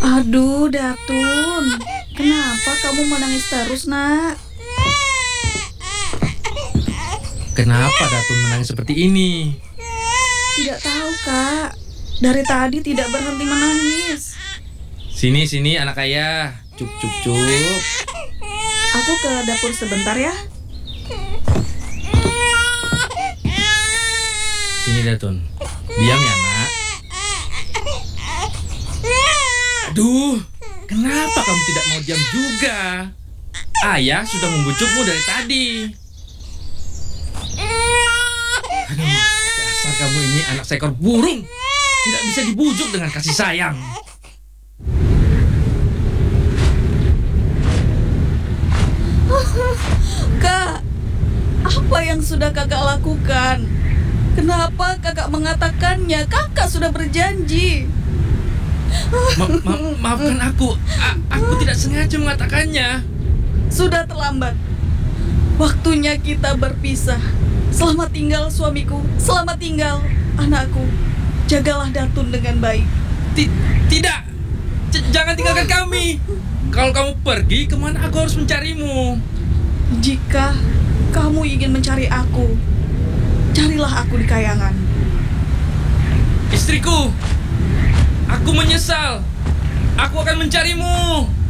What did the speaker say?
Aduh, Datun. Kenapa kamu menangis terus, nak? Kenapa Datun menangis seperti ini? Tidak tahu, Kak. Dari tadi tidak berhenti menangis. Sini anak ayah. Cup. Aku ke dapur sebentar ya. Sini Datun. Diam ya nak. Aduh, kenapa kamu tidak mau diam juga? Ayah sudah membujukmu dari tadi. Aduh, dasar kamu ini anak seekor burung. Tidak bisa dibujuk dengan kasih sayang. Kak, apa yang sudah kakak lakukan? Kenapa kakak mengatakannya? Kakak sudah berjanji. Maafkan aku. Aku tidak sengaja mengatakannya. Sudah terlambat. Waktunya kita berpisah. Selamat tinggal suamiku. Selamat tinggal anakku. Jagalah Datun dengan baik. Tidak. Jangan tinggalkan kami. Kalau kamu pergi, kemana aku harus mencarimu? Jika kamu ingin mencari aku, carilah aku di Kayangan. Istriku, aku menyesal. Aku akan mencarimu.